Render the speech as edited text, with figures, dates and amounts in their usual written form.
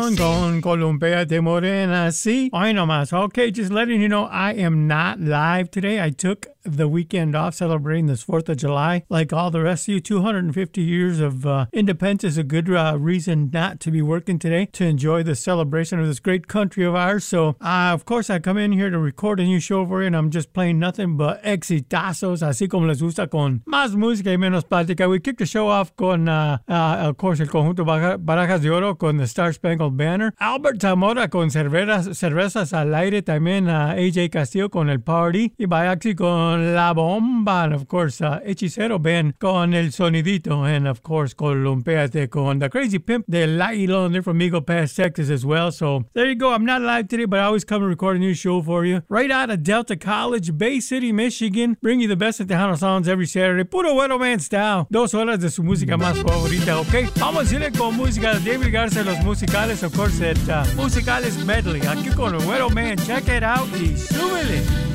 Con Columpia de Morena, sí. Hoy nomás. Okay, just letting you know, I am not live today. I took the weekend off celebrating this 4th of July. Like all the rest of you, 250 years of independence is a good reason not to be working today, to enjoy the celebration of this great country of ours. So, of course, I come in here to record a new show for you, and I'm just playing nothing but exitazos, así como les gusta, con más música y menos plática. We kicked the show off con, of course, el conjunto Barajas de Oro con the Star Spangled Banner. Albert Zamora con Cervezas al Aire. También AJ Castillo con El Party. Y Bayaxi con La Bomba. And, of course, Hechicero Band con El Sonidito. And, of course, Columpiate con the Crazy Pimp de Lailon. They're from Eagle Pass, Texas as well. So, there you go. I'm not live today, but I always come and record a new show for you. Right out of Delta College, Bay City, Michigan. Bring you the best of Tejano sounds every Saturday. Puro Güero Man style. 2 horas de su música más favorita, ¿ok? Vamos a irle con música de David Garza, los musicales, of course, at Musicales Medley. Aquí con el Güero Man. Check it out y súbele.